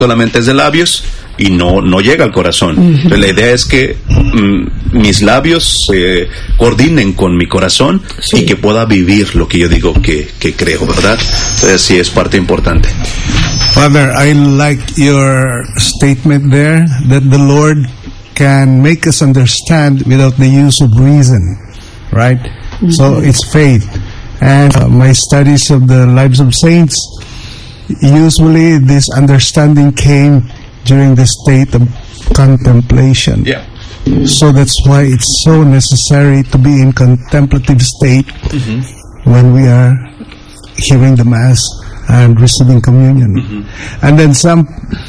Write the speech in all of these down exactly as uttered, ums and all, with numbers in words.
solamente es de labios y no no llega al corazón. Uh-huh. Entonces, la idea es que mm, mis labios se eh, coordinen con mi corazón, sí, y que pueda vivir lo que yo digo que, que creo, ¿verdad? Entonces sí es parte importante. Father, I like your statement there that the Lord can make us understand without the use of reason, right? Mm-hmm. So it's faith. And uh, my studies of the lives of saints, usually this understanding came during the state of contemplation. Yeah. So that's why it's so necessary to be in contemplative state, mm-hmm, when we are hearing the Mass and receiving communion. Mm-hmm. And then some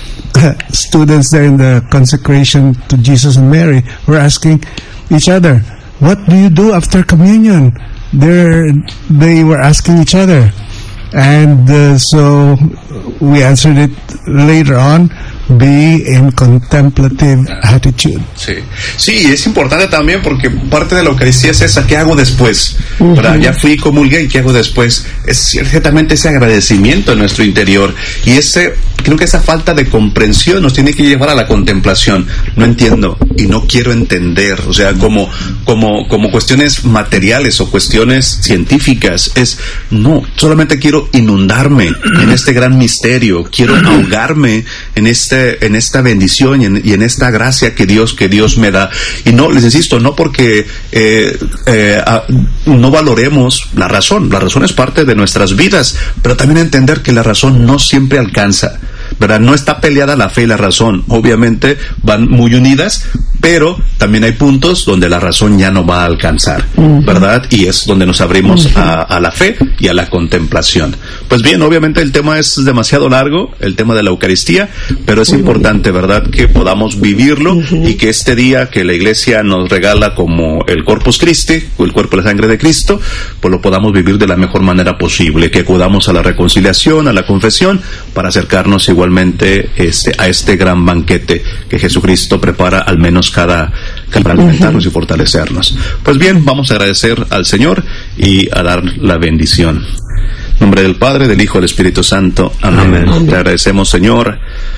students there in the consecration to Jesus and Mary were asking each other, what do you do after communion? They're, they were asking each other. And uh, so we answered it later on, be in contemplative attitude. Sí, sí, es importante también porque parte de la Eucaristía es esa, ¿qué hago después? Uh-huh. ¿Verdad? Ya fui, comulgué, ¿y qué hago después? Es ciertamente ese agradecimiento en nuestro interior, y ese, creo que esa falta de comprensión nos tiene que llevar a la contemplación. No entiendo y no quiero entender, o sea, como, como, como cuestiones materiales o cuestiones científicas, es, no, solamente quiero inundarme en este gran misterio, quiero ahogarme en este, en esta bendición y en, y en esta gracia que Dios, que Dios me da. Y no, les insisto, no porque eh, eh, a, no valoremos la razón, la razón es parte de nuestras vidas, pero también entender que la razón no siempre alcanza, ¿verdad? No está peleada la fe y la razón, obviamente van muy unidas, pero también hay puntos donde la razón ya no va a alcanzar, ¿verdad? Y es donde nos abrimos a, a la fe y a la contemplación. Pues bien, obviamente el tema es demasiado largo, el tema de la Eucaristía, pero es importante, ¿verdad?, que podamos vivirlo y que este día que la Iglesia nos regala como el Corpus Christi, o el cuerpo y la sangre de Cristo, pues lo podamos vivir de la mejor manera posible, que acudamos a la reconciliación, a la confesión, para acercarnos igualmente este, a este gran banquete que Jesucristo prepara al menos cada, cada para alimentarnos y fortalecernos. Pues bien, vamos a agradecer al Señor y a dar la bendición. En nombre del Padre, del Hijo y del Espíritu Santo. Amén. Amén. Te agradecemos, Señor,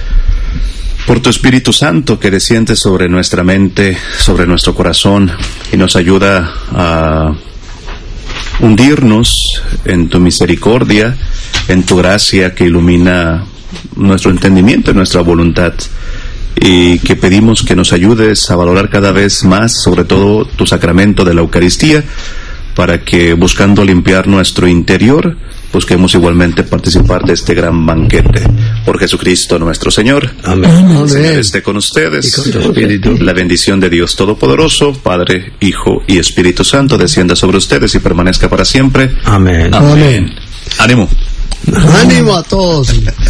por tu Espíritu Santo que desciende sobre nuestra mente, sobre nuestro corazón, y nos ayuda a hundirnos en tu misericordia, en tu gracia que ilumina nuestro entendimiento y nuestra voluntad, y que pedimos que nos ayudes a valorar cada vez más, sobre todo tu sacramento de la Eucaristía, para que, buscando limpiar nuestro interior, busquemos igualmente participar de este gran banquete. Por Jesucristo nuestro Señor. Amén. Amén. El Señor esté con ustedes. Y con tu espíritu. La bendición de Dios Todopoderoso, Padre, Hijo y Espíritu Santo, descienda sobre ustedes y permanezca para siempre. Amén. Amén. Amén. Ánimo. Ánimo a todos.